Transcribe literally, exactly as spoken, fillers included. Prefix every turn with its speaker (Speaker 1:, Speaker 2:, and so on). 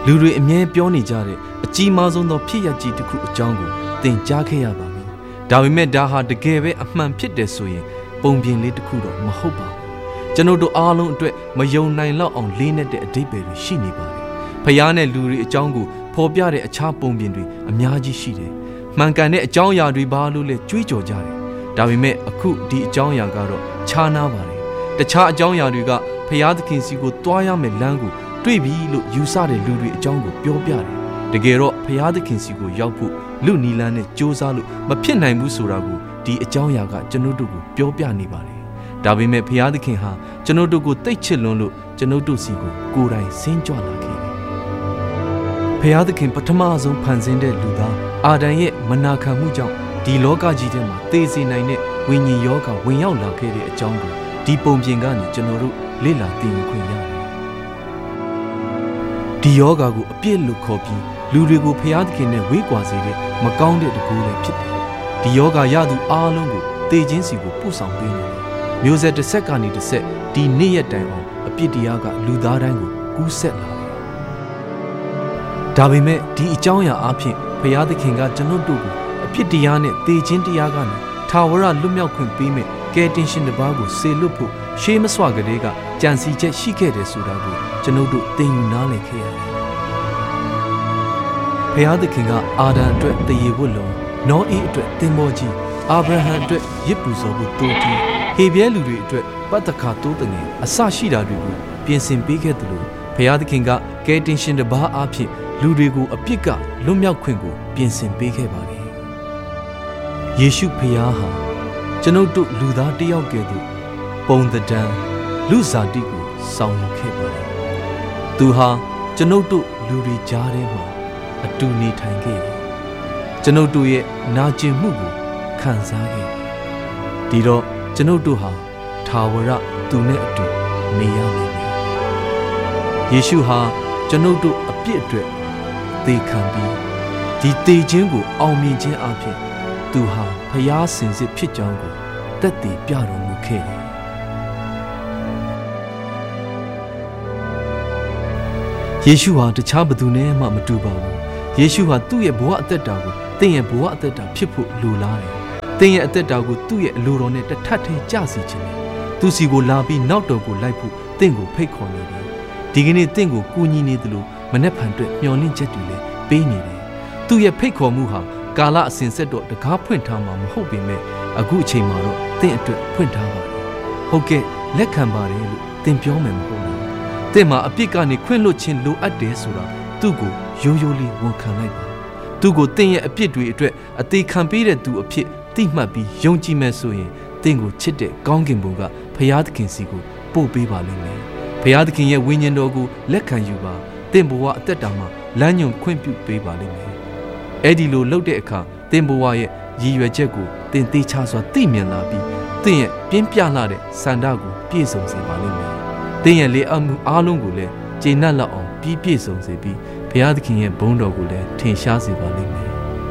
Speaker 1: လူတွေအမြဲပြောနေကြတဲ့အကြီးမားဆုံးသောဖြစ်ရပ်ကြီးတစ်ခုအကြောင်းကိုသင်ကြားခဲ့ရပါပြီ။ဒါပေမဲ့ဒါဟာတကယ်ပဲအမှန်ဖြစ်တယ်ဆိုရင်ပုံပြင်လေးတစ်ခုတော့မဟုတ်ပါဘူး။ကျွန်တော်တို့အားလုံးအတွက်မယုံနိုင်လောက်အောင်လေးနက်တဲ့အဓိပ္ပာယ်တွေရှိနေပါတယ်။ဖျားနဲ့လူတွေအကြောင်းကိုဖော်ပြတဲ့အခြားပုံပြင်တွေအများကြီးရှိတယ်။မှန်ကန်တဲ့အကြောင်းအရာတွေဘာလို့လဲကြွေးကြော်ကြတယ်။ဒါပေမဲ့အခုဒီအကြောင်းအရာကတော့ခြားနားပါတယ်။တခြားအကြောင်းအရာတွေကဖျားသခင်စီကိုတွားရမယ့်လမ်းကိုတွေ့ပြီလို့ယူဆတဲ့လူတွေအကြောင်းကိုပြောပြတယ်။တကယ်တော့ဖျားသခင်စီကိုရောက်ဖို့လူနီလန်းနဲ့ကြိုးစားလို့မဖြစ်နိုင်ဘူးဆိုတာကိုဒီအကြောင်းအရာကကျွန်တော်တို့ကိုပြောပြနေပါတယ်။ဒါပေမဲ့ဖျားသခင်ဟာကျွန်တော်တို့ကိုတိတ်ချစ်လွန်းလို့ကျွန်တော်တို့စီကိုကိုယ်တိုင်ဆင်းကြွလာခဲ့တယ်။ဖျားသခင်ပထမဆုံးဖန်ဆင်းတဲ့လူသားအာဒံရဲ့မနာခံမှုကြောင့်ဒီလောကကြီးထဲမှာသေစေနိုင်တဲ့ဝိညာဉ်ယောဂဝင်ရောက်လာခဲ့တဲ့အကြောင်းကိုဒီပုံပြင်ကနေကျွန်တော်တို့လေ့လာသိယူခွင့်ရတယ်။ဒီယောဂကိုအပြစ်လို့ခေါ်ပြီးလူတွေကိုဖျားသခင်နဲ့ဝေးကွာစေတဲ့မကောင်းတဲ့တကူလည်းဖြစ်တယ်။ဒီယောဂရသူအားလုံးကိုသေခြင်းစီကိုပို့ဆောင်ပေးနေတယ်။မျိုးဆက်တစ်ဆက်ကနေတစ်ဆက်ဒီနေ့ရက်တိုင်အောင်အပြစ်တရားကလူသားတိုင်းကိုကူးဆက်လာတယ်။ဒါပေမဲ့ဒီအကြောင်းအရာအဖြစ်ဖျားသခင်ကကျွန်တော်တို့ကိုအပြစ်တရားနဲ့သေခြင်းတရားကနေထာဝရလွတ်မြောက်ခွင့်ပေးမယ်ကယ်တင်ရှင်တစ်ပါးကိုဆေလွတ်ဖို့ရှေးမစွာကလေးကကြံစီချက်ရှိခဲ့တယ်ဆိုတာကိုကျွန်တော်တို့သိယူနားလည်ခဲ့ရတယ်။ဖျားသခင်ကအာဒံအတွက်တရေဝတ်လုံး၊နောအေးအတွက်သင်္ဘောကြီး၊အာဗြဟံအတွက်ရစ်ပူဇော်ဖို့တိုးတီး၊ဟေဘဲလူတွေအတွက်ပတ္တခါတိုးတငယ်အစရှိတာတွေကိုပြင်ဆင်ပေးခဲ့တယ်လို့ဖျားသခင်ကကယ်တင်ရှင်တစ်ပါးအဖြစ်လူတွေကိုအပြစ်ကလွတ်မြောက်ခွင့်ကိုပြင်ဆင်ပေးခဲ့ပါတယ်။ယေရှုဖျားဟာကျွန်ုပ်တို့လူသားတစ်ယောက်ကဲ့သို့ပုံသဏ္ဍာန်လူစားတိကိုဆောင်ယူခဲ့ပါတယ်။သူဟာကျွန်ုပ်တို့လူတွေကြားထဲမှာအတူနေထိုင်ခဲ့တယ်။ကျွန်ုပ်တို့ရဲ့နာကျင်မှုကိုခံစားခဲ့တယ်။ဒီတော့ကျွန်ုပ်တို့ဟာထာဝရသူနဲ့အတူနေရလိမ့်မယ်။ယေရှုဟာကျွန်ုပ်တို့အပြစ်အတွက်သေခံပြီးဒီသေခြင်းကိုအောင်မြင်ခြင်းအပြင်သူဟာဖျားစင်စစ်ဖြစ်ကြောင်းကိုသက်သေပြတော်မူခဲ့တယ်။ယေရှုဟာတခြားဘယ်သူနဲ့မှမတူပါဘူး။ယေရှုဟာသူ့ရဲ့ဘဝအသက်တာကိုသင်ရဲ့ဘဝအသက်တာဖြစ်ဖို့လိုလားတယ်။သင်ရဲ့အသက်တာကိုသူ့ရဲ့အလိုတော်နဲ့တထပ်ထဲကျစီခြင်းတယ်။သူစီကိုလာပြီးနောက်တော်ကိုလိုက်ဖို့သင်ကိုဖိတ်ခေါ်နေတယ်။ဒီကနေ့သင်ကိုကူညီနေသလိုမနှက်ဖန်အတွက်မျှော်လင့်ချက်တွေလည်းပေးနေတယ်။သူ့ရဲ့ဖိတ်ခေါ်မှုဟာကာလအစဉ်ဆက်တော့တကားဖွင့်ထားမှာမဟုတ်ပေမဲ့အခုအချိန်မှာတော့သင်အတွက်ဖွင့်ထားပါတယ်။ဟုတ်ကဲ့လက်ခံပါတယ်လို့သင်ပြောမယ်မဟုတ်လား။သင်မှာအပြစ်ကနေခွင့်လွတ်ခြင်းလိုအပ်တယ်ဆိုတာသူ့ကိုရိုးရိုးလေးဝန်ခံလိုက်ပါ။သူ့ကိုသင်ရဲ့အပြစ်တွေအတွက်အသေးခံပေးတဲ့သူအဖြစ်သိမှတ်ပြီးယုံကြည်မယ်ဆိုရင်သင်ကိုချစ်တဲ့ကောင်းကင်ဘုံကဖျားသခင်စီကိုပို့ပေးပါလိမ့်မယ်။ဖျားသခင်ရဲ့ဝိညာဉ်တော်ကိုလက်ခံယူပါသင်ဘဝအသက်တာမှာလမ်းညွန်ခွင့်ပြုပေးပါလိမ့်မယ်။အဲ့ဒီလိုလုပ်တဲ့အခါသင်ဘဝရဲ့ရည်ရွယ်ချက်ကိုသင်သိချစွာသိမြင်လာပြီးသင်ရဲ့ပြင်းပြလာတဲ့စန္ဒကိုပြည့်စုံစေပါလိမ့်မယ်။သင်ရဲ့လေအပ်မှုအားလုံးကိုလည်းကျေနပ်လောက်အောင်ပြည့်ပြည့်စုံစေပြီးဘုရားသခင်ရဲ့ဘုန်းတော်ကိုလည်းထင်ရှားစေပါလိမ့်မယ်